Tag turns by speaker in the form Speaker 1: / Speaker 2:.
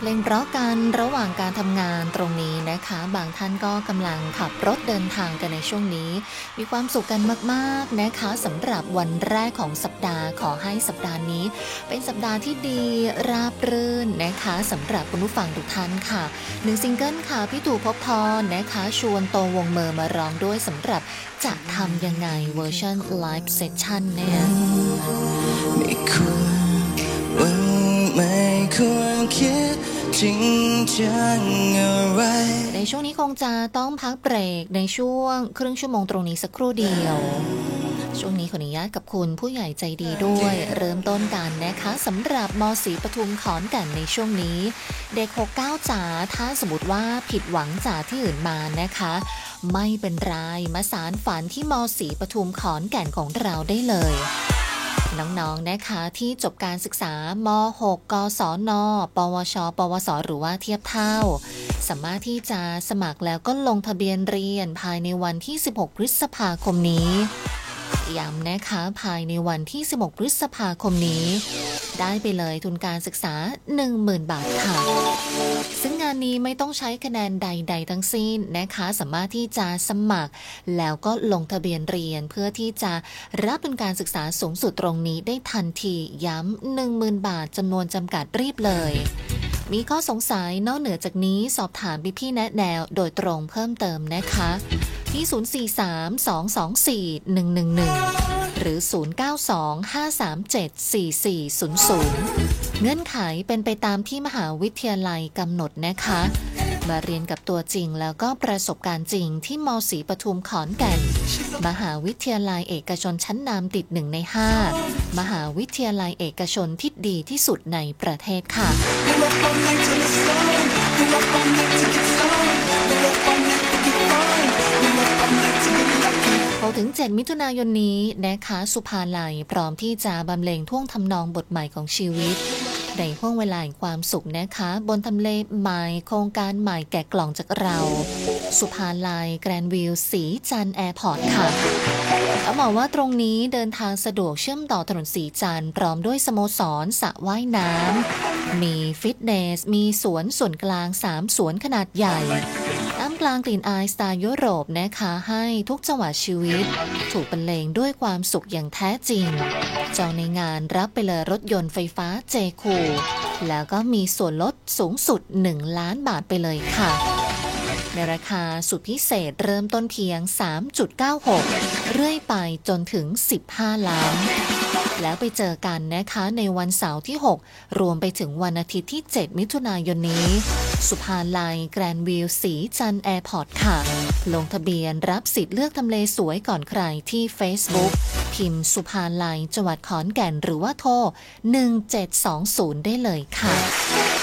Speaker 1: ลงเพราะกันระหว่างการทำงานตรงนี้นะคะบางท่านก็กำลังขับรถเดินทางกันในช่วงนี้มีความสุขกันมากๆนะคะสำหรับวันแรกของสัปดาห์ขอให้สัปดาห์นี้เป็นสัปดาห์ที่ดีราบรื่นนะคะสำหรับคุณผู้ฟังทุกท่านค่ะ1ซิงเกิลค่ะพี่ตู่ภพบทรนะคะชวนโตวงเมอร์มาร้องด้วยสำหรับจะทำยังไงเวอร์ชันไลฟ์เซสชั่นเนี่ย
Speaker 2: ไม่ควรคิดจริงจังอะไร
Speaker 1: ในช่วงนี้คงจะต้องพักเบรกในช่วงครึ่งชั่วโมงตรงนี้สักครู่เดียวช่วงนี้ขออนุญาตกับคุณผู้ใหญ่ใจดีด้วยเริ่มต้นกันนะคะสำหรับม.ศรีปทุมขอนแก่นในช่วงนี้เด็ก69จ๋าถ้าสมมติว่าผิดหวังจากที่อื่นมานะคะไม่เป็นไรมาสานฝันที่ม.ศรีปทุมขอนแก่นของเราได้เลยน้องๆนะคะที่จบการศึกษาม.6 กศน.ปวช.ปวส.หรือว่าเทียบเท่าสามารถที่จะสมัครแล้วก็ลงทะเบียนเรียนภายในวันที่16พฤษภาคมนี้ย้ำนะคะภายในวันที่16พฤษภาคมนี้ได้ไปเลยทุนการศึกษา 10,000 บาทค่ะซึ่งงานนี้ไม่ต้องใช้คะแนนใดๆทั้งสิ้นนะคะสามารถที่จะสมัครแล้วก็ลงทะเบียนเรียนเพื่อที่จะรับทุนการศึกษาสูงสุดตรงนี้ได้ทันทีย้ำ 10,000 บาทจำนวนจำกัดรีบเลยมีข้อสงสัยนอกเหนือจากนี้สอบถามพี่ๆแนะแนวโดยตรงเพิ่มเติมนะคะที่043-224-111หรือ0925374400เงื่อนไขเป็นไปตามที่มหาวิทยาลัยกำหนดนะคะมาเรียนกับตัวจริงแล้วก็ประสบการณ์จริงที่ม.ศรีปทุมขอนแก่นมหาวิทยาลัยเอกชนชั้นนำติด1ใน5มหาวิทยาลัยเอกชนที่ดีที่สุดในประเทศค่ะถึง7มิถุนายนนี้นะคะสุภาลัยพร้อมที่จะบรรเลงท่วงทำนองบทใหม่ของชีวิตในห้วงเวลาแห่งความสุขนะคะบนทำเลใหม่โครงการใหม่แกะกล่องจากเราสุภาลัยแกรนด์วิวสีจันทร์แอร์พอร์ตค่ะต้องบอกว่าตรงนี้เดินทางสะดวกเชื่อมต่อถนนสีจันทร์พร้อมด้วยสโมสรสระว่ายน้ำมีฟิตเนสมีสวนส่วนกลาง3สวนขนาดใหญ่ท่ามกลางกลิ่นอายสไตล์ยุโรปนะคะให้ทุกจังหวะชีวิตถูกบรรเลงด้วยความสุขอย่างแท้จริงจองในงานรับไปเลยรถยนต์ไฟฟ้าเจคูแล้วก็มีส่วนลดสูงสุด1 ล้านบาทไปเลยค่ะในราคาสุดพิเศษเริ่มต้นเพียง 3.96 เรื่อยไปจนถึง15 ล้านแล้วไปเจอกันนะคะในวันเสาร์ที่6รวมไปถึงวันอาทิตย์ที่7มิถุนายนนี้สุภาลัยแกรนด์วิวสีจันทร์แอร์พอร์ตค่ะลงทะเบียนรับสิทธิ์เลือกทำเลสวยก่อนใครที่ Facebook พิมพ์สุภาลัยจังหวัดขอนแก่นหรือว่าโทร1720ได้เลยค่ะ